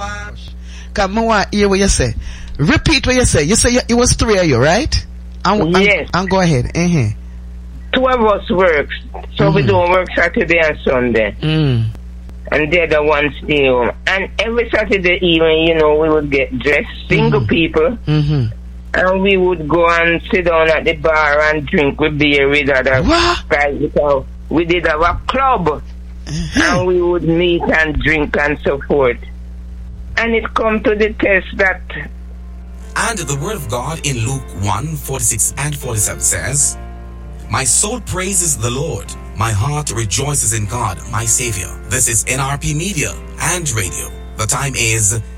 Come on, hear what you say. Repeat what you say. You say it was 3 of you, right? Yes. And go ahead. 2 of us works. So we don't work Saturday and Sunday. And the other one stay home. And every Saturday evening, you know, we would get dressed, single people. And we would go and sit down at the bar and drink with beer with other guys. Because we did have a club. And we would meet and drink and so forth. And it come to the test that... And the word of God in Luke 1:46 and 47 says, "My soul praises the Lord. My heart rejoices in God, my Savior." This is NRP Media and Radio. The time is